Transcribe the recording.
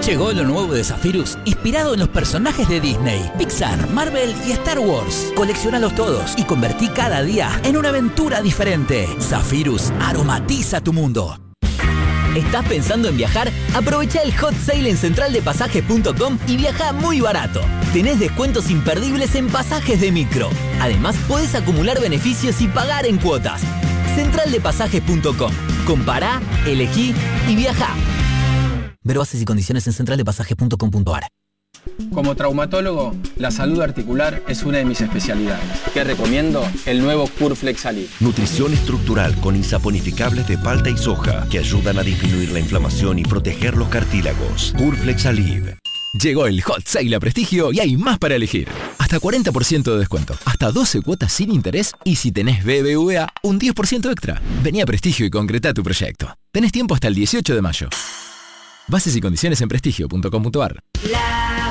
Llegó lo nuevo de Zephyrus, inspirado en los personajes de Disney, Pixar, Marvel y Star Wars. Coleccionalos todos y convertí cada día en una aventura diferente. Zephyrus aromatiza tu mundo. ¿Estás pensando en viajar? Aprovecha el hot sale en centraldepasajes.com y viaja muy barato. Tenés descuentos imperdibles en pasajes de micro. Además, podés acumular beneficios y pagar en cuotas. Centraldepasajes.com. Compará, elegí y viajá. Ver bases y condiciones en centraldepasajes.com.ar. Como traumatólogo, la salud articular es una de mis especialidades. ¿Qué recomiendo? El nuevo Curflex Alib. Nutrición estructural con insaponificables de palta y soja que ayudan a disminuir la inflamación y proteger los cartílagos. Curflex Alib. Llegó el Hot Sale a Prestigio y hay más para elegir. Hasta 40% de descuento, hasta 12 cuotas sin interés y si tenés BBVA, un 10% extra. Vení a Prestigio y concretá tu proyecto. Tenés tiempo hasta el 18 de mayo. Bases y condiciones en prestigio.com.ar. La